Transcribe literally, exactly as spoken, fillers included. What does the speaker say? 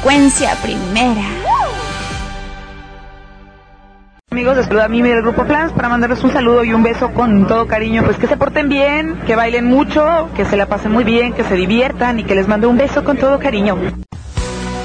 frecuencia primera. Amigos, les saluda a Mimi del Grupo Flans para mandarles un saludo y un beso con todo cariño. Pues que se porten bien, que bailen mucho, que se la pasen muy bien, que se diviertan y que les mando un beso con todo cariño.